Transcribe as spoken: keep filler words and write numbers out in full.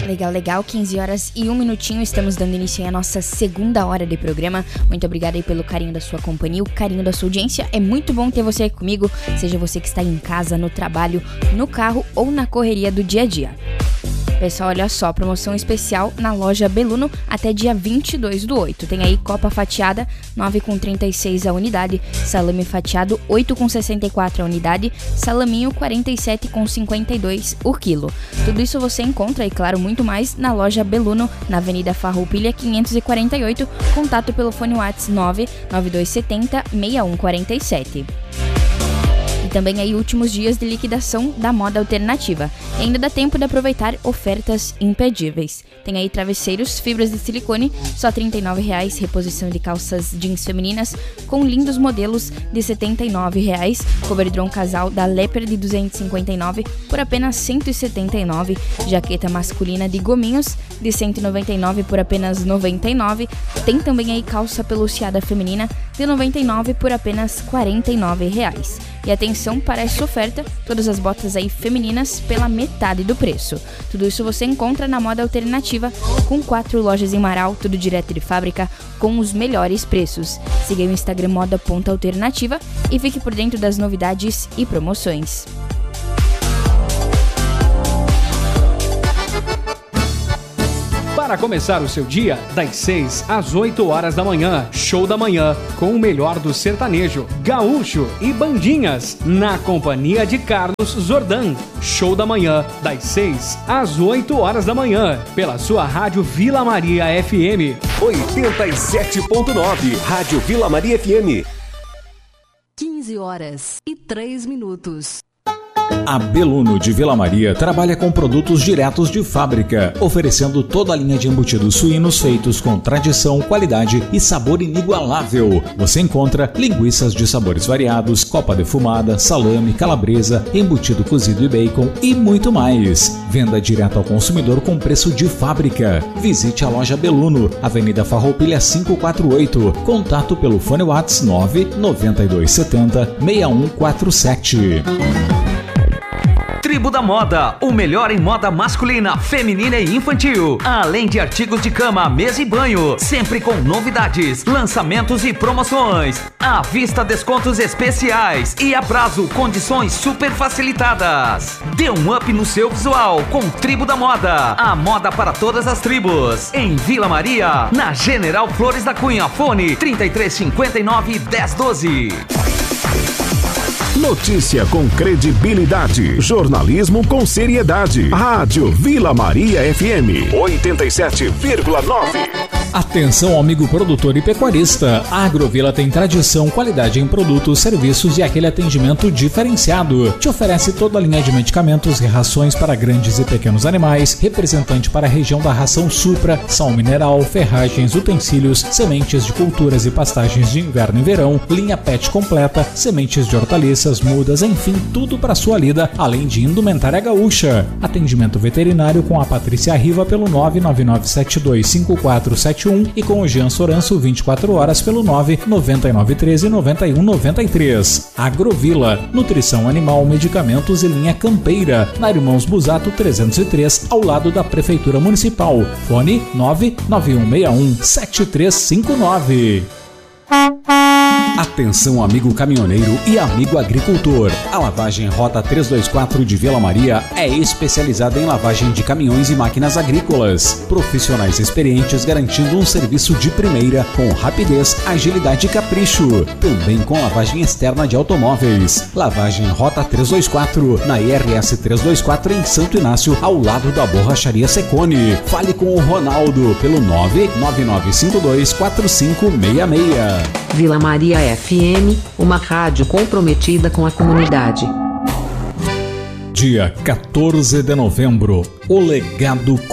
Legal, legal, quinze horas e um minutinho, estamos dando início à nossa segunda hora de programa. Muito obrigada aí pelo carinho da sua companhia, o carinho da sua audiência. É muito bom ter você aqui comigo, seja você que está em casa, no trabalho, no carro ou na correria do dia a dia. Pessoal, olha só, promoção especial na loja Beluno até dia vinte e dois do oito. Tem aí copa fatiada, nove reais e trinta e seis centavos a unidade, salame fatiado, oito reais e sessenta e quatro centavos a unidade, salaminho, quarenta e sete reais e cinquenta e dois centavos o quilo. Tudo isso você encontra, e claro, muito mais, na loja Beluno, na Avenida Farroupilha quinhentos e quarenta e oito, contato pelo fone WhatsApp nove nove dois sete zero, seis um quatro sete. E também aí últimos dias de liquidação da moda alternativa. E ainda dá tempo de aproveitar ofertas imperdíveis. Tem aí travesseiros, fibras de silicone, só trinta e nove reais. Reposição de calças jeans femininas com lindos modelos de setenta e nove reais. Coberdron casal da Leper de duzentos e cinquenta e nove por apenas cento e setenta e nove. Jaqueta masculina de gominhos de cento e noventa e nove por apenas noventa e nove. Tem também aí calça peluciada feminina de noventa e nove por apenas quarenta e nove reais. E atenção para essa oferta, todas as botas aí femininas pela metade do preço. Tudo isso você encontra na Moda Alternativa, com quatro lojas em Marau, tudo direto de fábrica, com os melhores preços. Siga o Instagram moda.alternativa e fique por dentro das novidades e promoções. Para começar o seu dia, das seis às oito horas da manhã, show da manhã, com o melhor do sertanejo, gaúcho e bandinhas, na companhia de Carlos Zordan. Show da manhã, das seis às oito horas da manhã, pela sua rádio Vila Maria F M. oitenta e sete ponto nove, Rádio Vila Maria F M. quinze horas e três minutos. A Beluno de Vila Maria trabalha com produtos diretos de fábrica, oferecendo toda a linha de embutidos suínos feitos com tradição, qualidade e sabor inigualável. Você encontra linguiças de sabores variados, copa defumada, salame, calabresa, embutido cozido e bacon e muito mais. Venda direto ao consumidor com preço de fábrica. Visite a loja Beluno, Avenida Farroupilha quinhentos e quarenta e oito. Contato pelo fone WhatsApp nove nove dois sete zero, seis um quatro sete. Tribo da Moda, o melhor em moda masculina, feminina e infantil. Além de artigos de cama, mesa e banho, sempre com novidades, lançamentos e promoções. À vista, descontos especiais e a prazo, condições super facilitadas. Dê um up no seu visual com Tribo da Moda. A moda para todas as tribos. Em Vila Maria, na General Flores da Cunha, fone trinta e três cinquenta e nove, dez doze. Notícia com credibilidade, jornalismo com seriedade. Rádio Vila Maria F M oitenta e sete vírgula nove. Atenção, amigo produtor e pecuarista. A Agrovila tem tradição, qualidade em produtos, serviços e aquele atendimento diferenciado. Te oferece toda a linha de medicamentos e rações para grandes e pequenos animais, representante para a região da ração Supra, sal mineral, ferragens, utensílios, sementes de culturas e pastagens de inverno e verão, linha pet completa, sementes de hortaliças, mudas, enfim, tudo para sua lida, além de indumentária gaúcha. Atendimento veterinário com a Patrícia Riva pelo nove nove nove sete dois cinco quatro sete um e com o Jean Soranço vinte e quatro horas pelo nove nove nove um três nove um nove três. Agrovila, nutrição animal, medicamentos e linha campeira, na Irmãos Busato trezentos e três, ao lado da Prefeitura Municipal. Fone nove nove um seis um sete três cinco nove. Atenção, amigo caminhoneiro e amigo agricultor. A lavagem Rota trezentos e vinte e quatro de Vila Maria é especializada em lavagem de caminhões e máquinas agrícolas. Profissionais experientes garantindo um serviço de primeira com rapidez, agilidade e capricho. Também com lavagem externa de automóveis. Lavagem Rota trezentos e vinte e quatro na I R S trezentos e vinte e quatro em Santo Inácio, ao lado da Borracharia Secone. Fale com o Ronaldo pelo nove nove nove cinco dois quatro cinco seis seis. Vila Maria F M, uma rádio comprometida com a comunidade. Dia quatorze de novembro, o legado